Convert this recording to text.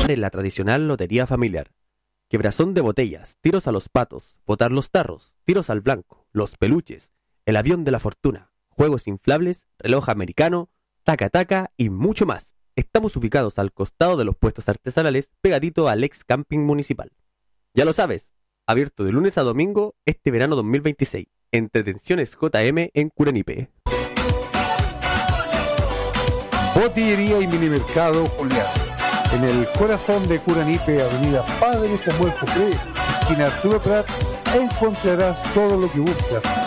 en la tradicional lotería familiar. Quebrazón de botellas, tiros a los patos, botar los tarros, tiros al blanco, los peluches, el avión de la fortuna, juegos inflables, reloj americano, taca-taca y mucho más. Estamos ubicados al costado de los puestos artesanales, pegadito al ex camping municipal. Ya lo sabes, abierto de lunes a domingo este verano 2026. Entretenciones JM en Curanipe. Botillería y minimercado Julián. En el corazón de Curanipe, avenida Padre Samuel Jofré, esquina Arturo Prat, encontrarás todo lo que buscas.